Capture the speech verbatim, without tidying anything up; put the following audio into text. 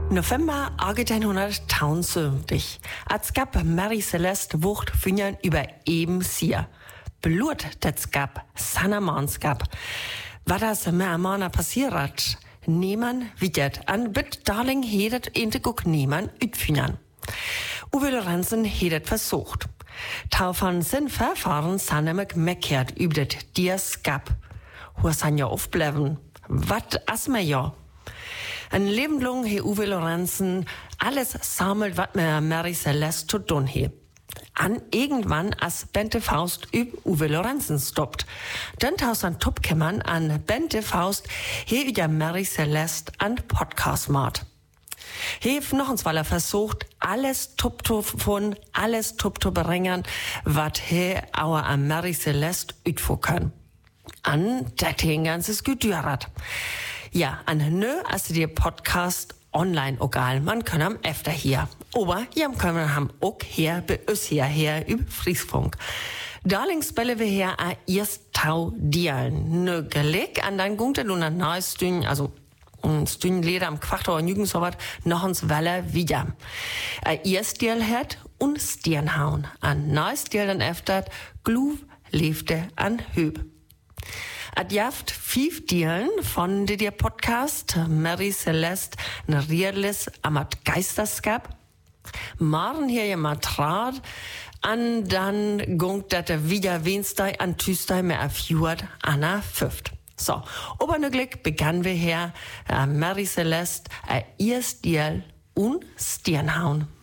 November achtzehnhunderteinundsiebzig. Als gab Marie Celeste Wucht Fünjern über eben Sier. Blut, das gab, Sanamans gab. Was das mit Amana passiert, niemand wittert. An bit Darling hedet inte guck niemand utfünjern. Uwe Lorenzen hedet versucht. Tau von sin Verfahren sanemek meckert über das dies gab. Wo san ja aufbleiben? Wat as me ja? Ein Leben lang he Uwe Lorenzen alles sammelt, wat mir Marie Celeste zu tun he. An irgendwann as Bente Faust üb Uwe Lorenzen stoppt. Dann taus an Tupkämmern an Bente Faust he wieder Marie Celeste an Podcast macht. He noch uns weil er versucht, alles tup von alles tup zu bringen, wat he auer an Marie Celeste ütfo können. An dat he ein ganzes Gedürat. Ja, an nö, als die Podcast online egal, man kann am öfter hier. Aber ja, können haben auch hier bei uns hierher über Friesfunk. Darlings belle wir hier a erst tau dialen. Nö, geleg an dann gungt er nun ein neues Stünd, also ein Stünd Leder am Quachter und Jugend so wat, noch uns Weller wieder. A erst dial het und Stirnhauen. An neues dial dann öfter, Gluv lebte an Höb. Adjaft fünf Dielen von der Podcast Marie Celeste ne Rierlis amat Geisterskap. Maren hier ja matrat an dann gungt dat der wieder Wenstei an Tüstei mehr erführt Anna Fünft. So, obernöglich begannen wir hier äh, Marie Celeste äh, erst Diel und Stirnhauen.